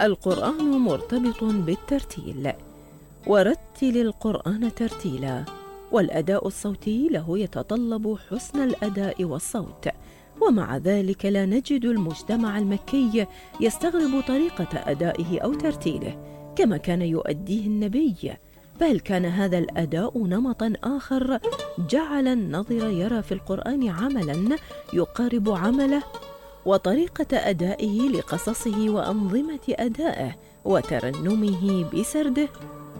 القرآن مرتبط بالترتيل، ورتل القرآن ترتيلا، والأداء الصوتي له يتطلب حسن الأداء والصوت، ومع ذلك لا نجد المجتمع المكي يستغرب طريقة أدائه أو ترتيله كما كان يؤديه النبي، بل كان هذا الأداء نمطا آخر جعل الناظر يرى في القرآن عملا يقارب عمله وطريقة أدائه لقصصه وأنظمة أدائه وترنمه بسرده